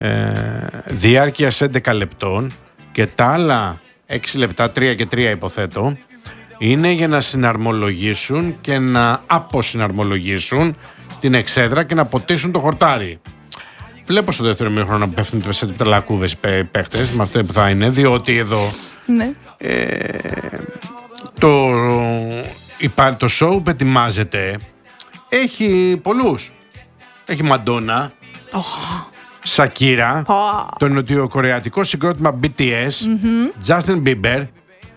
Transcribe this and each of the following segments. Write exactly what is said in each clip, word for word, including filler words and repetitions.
ε, διάρκειας έντεκα λεπτών και τα άλλα έξι λεπτά, τρία και τρία υποθέτω, είναι για να συναρμολογήσουν και να αποσυναρμολογήσουν την εξέδρα και να ποτίσουν το χορτάρι. Βλέπω στο δεύτερο ημίχρονο να πέφτουν σε πεταλακούδες παίχτες με αυτό που θα είναι, διότι εδώ Ναι. ε, το, το show που ετοιμάζεται έχει πολλούς. Έχει Μαντόνα, Oh. Σακύρα, Oh. το νοτιοκορεατικό συγκρότημα μπι τι ες, mm-hmm. Justin Bieber Ah.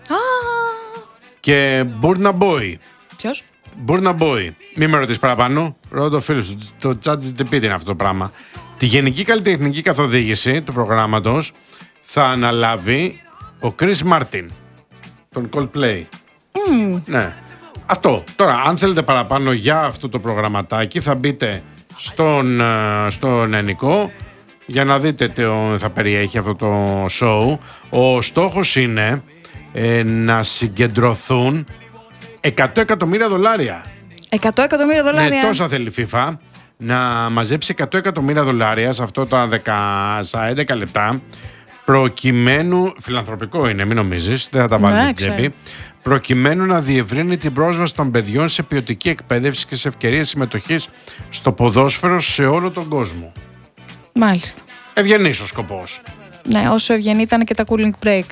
και Burna Boy. Ποιος? Burna Boy. Μην με ρωτήσεις παραπάνω. Ρώτα το φίλο σου. Το chat τζι τι πι είναι αυτό το πράγμα. Τη γενική καλλιτεχνική καθοδήγηση του προγράμματος θα αναλάβει ο Chris Martin, τον Coldplay. Mm. Ναι. Αυτό. Τώρα, αν θέλετε παραπάνω για αυτό το προγραμματάκι, θα μπείτε στον, στον Ενικό για να δείτε τι θα περιέχει αυτό το show. Ο στόχος είναι ε, να συγκεντρωθούν εκατό εκατομμύρια δολάρια. εκατό εκατομμύρια δολάρια. Ναι, τόσα θέλει η FIFA. Να μαζέψει εκατό εκατομμύρια δολάρια σε αυτό τα δέκα, στα έντεκα λεπτά, προκειμένου, φιλανθρωπικό είναι, μην νομίζεις, δεν θα τα βάλει στην τσέπη, προκειμένου να διευρύνει την πρόσβαση των παιδιών σε ποιοτική εκπαίδευση και σε ευκαιρίες συμμετοχής στο ποδόσφαιρο σε όλο τον κόσμο. Μάλιστα. Ευγενής ο σκοπός. Ναι, όσο ευγενή ήταν και τα cooling break.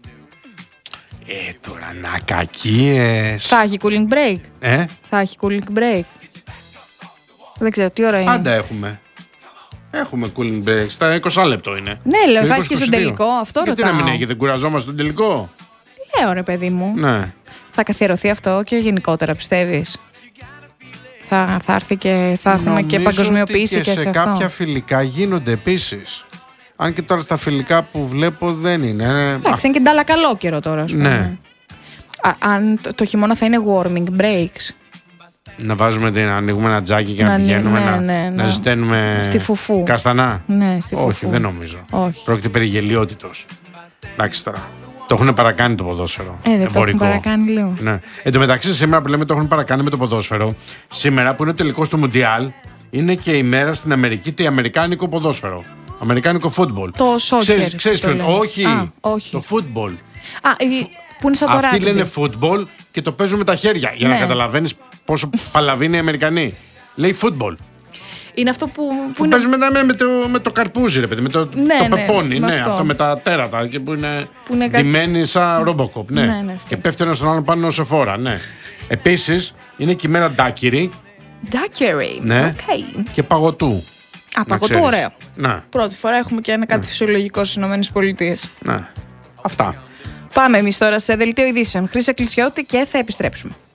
Ε, τώρα να κακίες. Θα έχει cooling break. Ε? Θα έχει cooling break. Δεν ξέρω τι ώρα είναι. Πάντα έχουμε. Έχουμε cooling break. Στα είκοσι λεπτό είναι. Ναι, λέω, Στο θα έχει και στον τελικό. Αυτό Γιατί ρωτάω. να μην έχει, δεν κουραζόμαστε στον τελικό. Λέω, ρε παιδί μου. Ναι. Θα καθιερωθεί αυτό και γενικότερα, πιστεύεις? Θα, θα έρθει και θα έχουμε και παγκοσμιοποίηση ότι και, και σε, σε αυτό. κάποια φιλικά γίνονται επίσης. Αν και τώρα στα φιλικά που βλέπω δεν είναι. Εντάξει, είναι και ντάλα καλό καιρό τώρα, ας πούμε. Ναι. Α, αν το, το χειμώνα θα είναι warming breaks. Να βάζουμε, να ανοίγουμε ένα τζάκι και να, Να, πηγαίνουμε ναι, να, ναι, ναι. να ζηταίνουμε Στη φουφού. καστανά. Ναι, στη φουφού. Όχι, δεν νομίζω. Όχι. Πρόκειται περί γελιότητος. Εντάξει τώρα. Το έχουν παρακάνει το ποδόσφαιρο. Ε, δεν εμπορικό. το έχουν παρακάνει λίγο. Ναι. Εν τω μεταξύ, σήμερα που λέμε το έχουν παρακάνει με το ποδόσφαιρο, σήμερα που είναι ο τελικός του Μουντιάλ, είναι και η μέρα στην Αμερική, το αμερικάνικο ποδόσφαιρο. Αμερικάνικο φούτμπολ. Το soccer. Ξέρεις, ξέρεις το ποιον. λένε. Όχι, Α, όχι. το φούτμπολ. Α, η- που είναι σαν το Αυτοί rugby. λένε φούτμπολ και το παίζουν με τα χέρια. Για Ναι. να καταλαβαίνεις πόσο παλαβοί είναι οι Αμερικανοί. Λέει φούτμπολ. Είναι αυτό που, που Που είναι. παίζουν μετά με, με, το, με το καρπούζι, ρε παιδί, με το, Ναι, το ναι, πεπόνι. με Ναι, αυτό. αυτό με τα τέρατα και που είναι, Που είναι κάτι- ντυμένοι σαν ρομποκοπ. Ναι. Ναι, ναι, αυτό. Και πέφτει ένα στον άλλον πάνω σε φόρα. Ναι. Επίσης είναι και η μέρα ντάκυρη, Daiquiri. ναι, Okay. και παγωτού. Α, Να παγωτού, ξέρεις. ωραίο. Ναι, Πρώτη φορά έχουμε και ένα κάτι φυσιολογικό στις ΗΠΑ. ναι. Αυτά. Πάμε εμείς τώρα σε δελτίο ειδήσεων. Χρύσα Κλεισιώτη και θα επιστρέψουμε.